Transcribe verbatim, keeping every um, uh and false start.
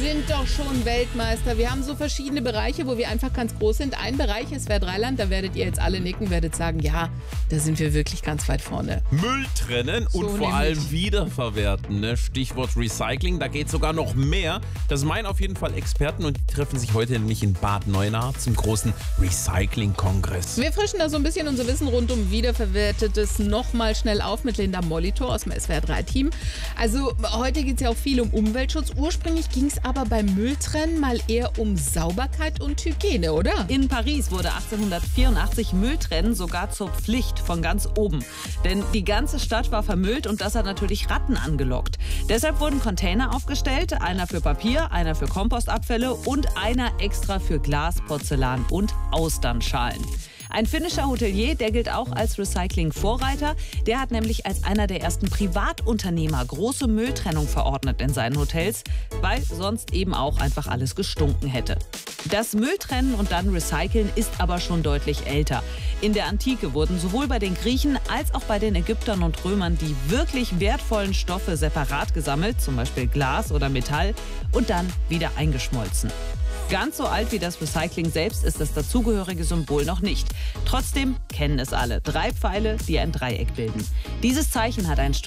sind doch schon Weltmeister. Wir haben so verschiedene Bereiche, wo wir einfach ganz groß sind. Ein Bereich ist Verdreiland, da werdet ihr jetzt alle nicken, werdet sagen, ja, da sind wir wirklich ganz weit vorne. Müll trennen So und vor nämlich. allem wiederverwerten. Ne? Stichwort Recycling, da geht sogar noch mehr. Das meinen auf jeden Fall Experten und die treffen sich heute nämlich in Bad Neuenahr zum großen Recycling-Kongress. Wir frischen da so ein bisschen unser Wissen rund um Wiederverwertetes nochmal schnell auf mit Linda Molitor aus dem S W R drei Team. Also heute geht es ja auch viel um Umweltschutz. Ursprünglich ging es aber beim Mülltrennen mal eher um Sauberkeit und Hygiene, oder? In Paris wurde achtzehnhundertvierundachtzig Mülltrennen sogar zur Pflicht von ganz oben. Denn die ganze Stadt war vermüllt und das hat natürlich Ratten angelockt. Deshalb wurden Container aufgestellt, einer für Papier, einer für Kompostabfälle und einer extra für Glas, Porzellan und Austernschalen. Ein finnischer Hotelier, der gilt auch als Recycling-Vorreiter. Der hat nämlich als einer der ersten Privatunternehmer große Mülltrennung verordnet in seinen Hotels, weil sonst eben auch einfach alles gestunken hätte. Das Mülltrennen und dann Recyceln ist aber schon deutlich älter. In der Antike wurden sowohl bei den Griechen als auch bei den Ägyptern und Römern die wirklich wertvollen Stoffe separat gesammelt, zum Beispiel Glas oder Metall, und dann wieder eingeschmolzen. Ganz so alt wie das Recycling selbst ist das dazugehörige Symbol noch nicht. Trotzdem kennen es alle. Drei Pfeile, die ein Dreieck bilden. Dieses Zeichen hat ein